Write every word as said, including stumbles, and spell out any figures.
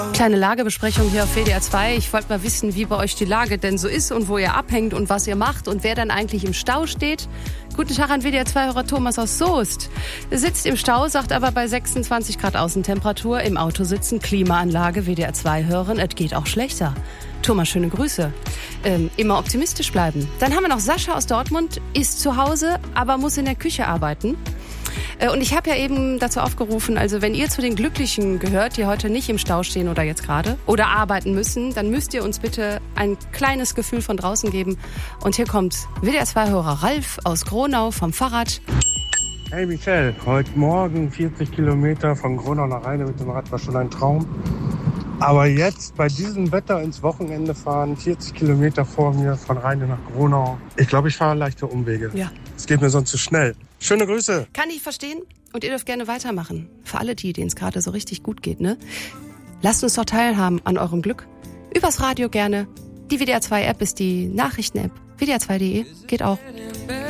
Kleine Lagebesprechung hier auf W D R zwei. Ich wollte mal wissen, wie bei euch die Lage denn so ist und wo ihr abhängt und was ihr macht und wer dann eigentlich im Stau steht. Guten Tag an W D R zwei-Hörer Thomas aus Soest. Er sitzt im Stau, sagt aber bei sechsundzwanzig Grad Außentemperatur im Auto sitzen, Klimaanlage, W D R zwei hören, es geht auch schlechter. Thomas, schöne Grüße. Ähm, immer optimistisch bleiben. Dann haben wir noch Sascha aus Dortmund, ist zu Hause, aber muss in der Küche arbeiten. Äh, und ich habe ja eben dazu aufgerufen, also wenn ihr zu den Glücklichen gehört, die heute nicht im Stau stehen oder jetzt gerade oder arbeiten müssen, dann müsst ihr uns bitte ein kleines Gefühl von draußen geben. Und hier kommt W D R zwei-Hörer Ralf aus Gronau vom Fahrrad. Hey Michelle, heute Morgen vierzig Kilometer von Gronau nach Rheine mit dem Rad war schon ein Traum. Aber jetzt bei diesem Wetter ins Wochenende fahren, vierzig Kilometer vor mir von Rheine nach Gronau. Ich glaube, ich fahre leichte Umwege. Ja. Es geht mir sonst zu schnell. Schöne Grüße. Kann ich verstehen. Und ihr dürft gerne weitermachen. Für alle die, denen es gerade so richtig gut geht, ne? Lasst uns doch teilhaben an eurem Glück. Übers Radio gerne. Die W D R zwei App ist die Nachrichten-App. W D R zwei punkt de geht auch.